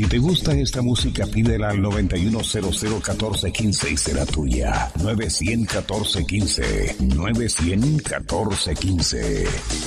Si te gusta esta música, pídela al 91001415 y será tuya. 9001415. 9001415.